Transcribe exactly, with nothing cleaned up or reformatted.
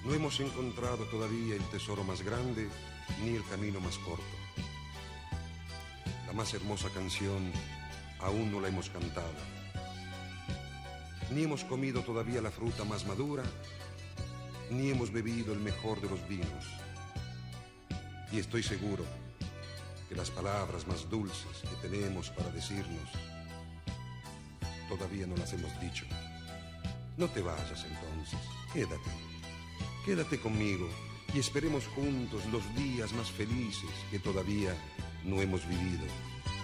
No hemos encontrado todavía el tesoro más grande ni el camino más corto. La más hermosa canción aún no la hemos cantado. Ni hemos comido todavía la fruta más madura, ni hemos bebido el mejor de los vinos. Y estoy seguro que las palabras más dulces que tenemos para decirnos todavía no las hemos dicho. No te vayas entonces, quédate, quédate conmigo y esperemos juntos los días más felices que todavía no hemos vivido.